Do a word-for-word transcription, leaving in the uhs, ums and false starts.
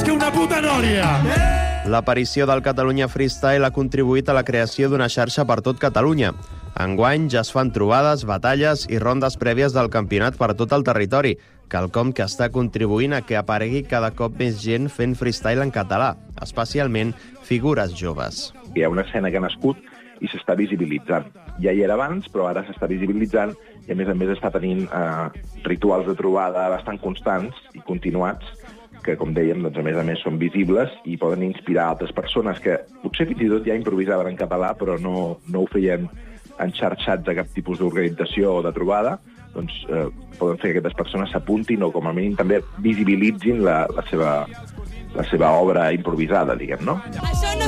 que una puta nòria! L'aparició del Catalunya Freestyle ha contribuït a la creació d'una xarxa per tot Catalunya. Enguany ja es fan trobades, batalles i rondes prèvies del campionat per tot el territori, quelcom que està contribuint a que aparegui cada cop més gent fent freestyle en català, especialment figures joves. Hi ha una escena que ha nascut i s'està visibilitzant. Ja hi era abans, però ara s'està visibilitzant i, a més a més, està tenint eh, rituals de trobada bastant constants i continuats que, com dèiem, doncs, a més a més són visibles i poden inspirar altres persones que potser fins i tot ja improvisaven en català però no, no ho feien enxarxats a cap tipus d'organització o de trobada, doncs eh, poden fer que aquestes persones s'apuntin o com a mínim també visibilitzin la, la, seva, la seva obra improvisada, diguem, no?